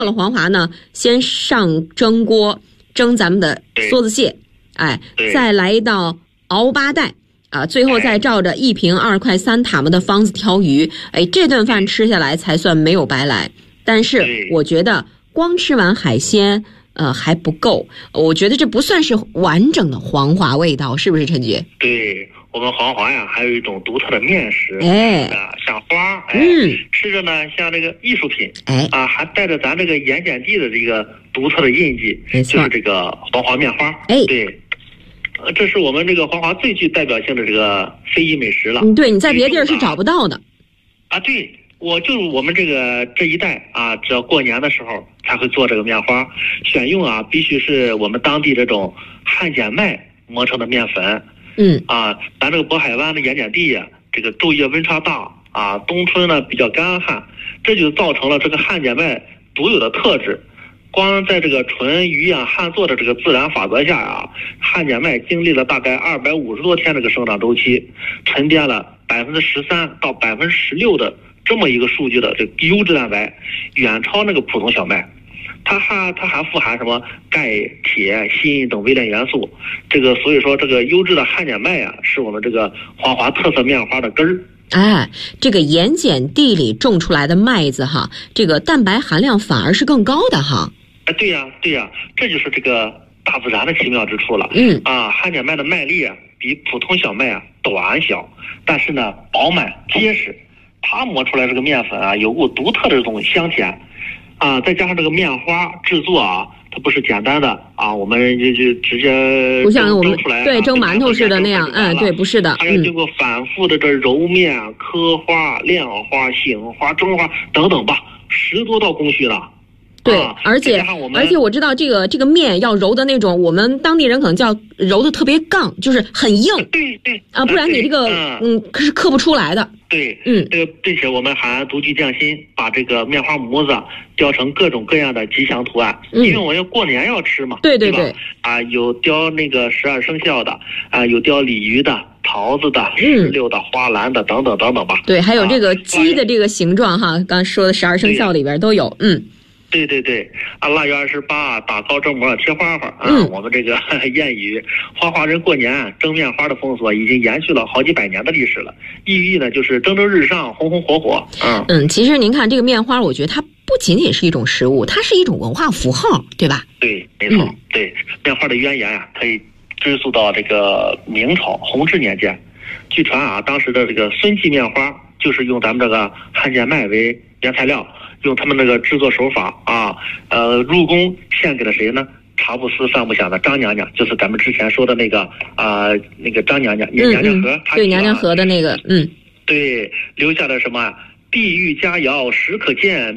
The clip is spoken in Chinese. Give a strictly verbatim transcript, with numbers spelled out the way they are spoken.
到了黄华呢，先上蒸锅蒸咱们的梭子蟹，哎，再来一道熬八带啊，最后再照着一瓶二块三塔嘛的方子挑鱼，哎，这顿饭吃下来才算没有白来。但是我觉得光吃完海鲜，呃，还不够。我觉得这不算是完整的黄华味道，是不是陈局？ 对。我们黄华呀，还有一种独特的面食， 哎， 啊，像花，哎， 嗯， 吃着呢像这个艺术品， 哎， 啊，还带着咱这个盐碱地的这个独特的印记，就是这个黄华面花， 哎， 对，呃，这是我们这个黄华最具代表性的这个非遗美食了。 嗯，对，你在别地儿是找不到的。 啊，对，我就我们这个这一代啊，只要过年的时候才会做这个面花，选用啊必须是我们当地这种旱碱麦磨成的面粉。 嗯啊，咱这个渤海湾的盐碱地呀，这个昼夜温差大啊，冬春呢比较干旱，这就造成了这个旱碱麦独有的特质。光在这个纯鱼养旱作的这个自然法则下啊，旱碱麦经历了大概二百五十多天这个生长周期，沉淀了百分之十三到百分之十六的这么一个数据的这个优质蛋白，远超那个普通小麦。它还它还富含什么钙、铁、锌等微量元素，这个所以说这个优质的旱碱麦啊，是我们这个黄华特色面花的根儿。 哎，这个盐碱地里种出来的麦子哈，这个蛋白含量反而是更高的哈。 哎，对呀、啊、对呀、啊，这就是这个大自然的奇妙之处了。 嗯啊，旱碱麦的麦粒啊比普通小麦啊短小，但是呢饱满结实，它磨出来这个面粉啊有股独特的这种香甜。啊，再加上这个面花制作啊，它不是简单的啊，我们就就直接不像我们出来对蒸馒头似的那样，嗯，对，不是的， 还要经过反复的这揉面、刻花、晾花、醒花、蒸花等等吧，十多道工序呢。 对， 啊、 而且而且我知道这个这个面要揉的那种，我们当地人可能叫揉的特别杠，就是很硬。 对对啊，不然你这个嗯可是刻不出来的。 对， 嗯， 这个并且我们还独具匠心，把这个面花模子雕成各种各样的吉祥图案， 嗯、 因为我们要过年要吃嘛。 对对对。 啊，有雕那个十二生肖的，啊，有雕鲤鱼的、桃子的、石榴的、花篮的等等等等吧。 对，还有这个鸡的这个形状哈，刚刚说的十二生肖里边都有，嗯。 对对对，啊，腊月二十八打糕蒸馍贴花花啊、 嗯！ 我们这个谚语，花花人过年蒸面花的风俗已经延续了好几百年的历史了。寓意呢就是蒸蒸日上，红红火火。嗯嗯，其实您看这个面花，我觉得它不仅仅是一种食物，它是一种文化符号，对吧？ 对，没错。 嗯、 对，面花的渊源啊，可以追溯到这个明朝弘治年间。据传啊，当时的这个孙记面花就是用咱们这个旱碱麦为原材料。用他们那个制作手法啊，呃，入宫献给了谁呢？茶不思饭不想的张娘娘，就是咱们之前说的那个啊、呃，那个张娘娘，娘娘河， 对娘娘河的那个，嗯， 对，留下了什么地狱佳肴时可见。